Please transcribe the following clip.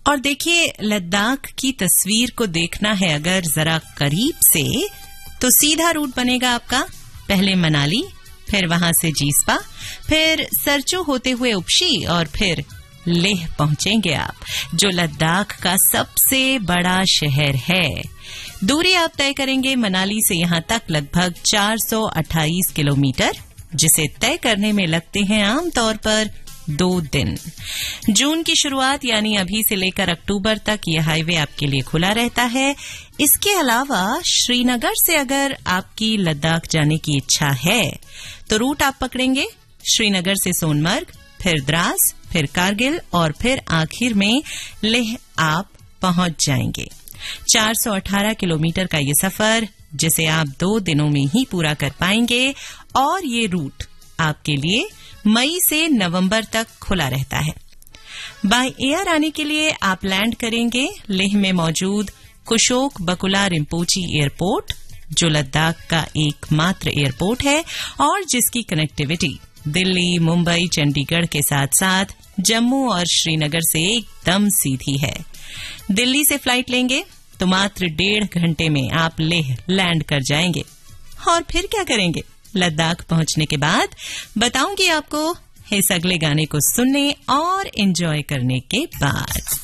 और देखिए, लद्दाख की तस्वीर को देखना है अगर जरा करीब से, तो सीधा रूट बनेगा आपका पहले मनाली, फिर वहां से जीस्पा, फिर सरचू होते हुए उपशी और फिर लेह पहुंचेंगे आप, जो लद्दाख का सबसे बड़ा शहर है। दूरी आप तय करेंगे मनाली से यहां तक लगभग 428 किलोमीटर, जिसे तय करने में लगते हैं आमतौर पर 2 दिन। जून की शुरुआत यानी अभी से लेकर अक्टूबर तक यह हाईवे आपके लिए खुला रहता है। इसके अलावा श्रीनगर से अगर आपकी लद्दाख जाने की इच्छा है तो रूट आप पकड़ेंगे श्रीनगर से सोनमर्ग, फिर द्रास, फिर कारगिल और फिर आखिर में लेह आप पहुंच जाएंगे। 418 किलोमीटर का ये सफर जिसे आप 2 दिनों में ही पूरा कर पाएंगे, और ये रूट आपके लिए मई से नवंबर तक खुला रहता है। बाय एयर आने के लिए आप लैंड करेंगे लेह में मौजूद कुशोक बकुला रिम्पोची एयरपोर्ट, जो लद्दाख का एकमात्र एयरपोर्ट है और जिसकी कनेक्टिविटी दिल्ली, मुंबई, चंडीगढ़ के साथ साथ जम्मू और श्रीनगर से एकदम सीधी है। दिल्ली से फ्लाइट लेंगे तो मात्र 1.5 घंटे में आप लेह लैंड कर जाएंगे। और फिर क्या करेंगे? लद्दाख पहुंचने के बाद बताऊंगी आपको इस अगले गाने को सुनने और एंजॉय करने के बाद।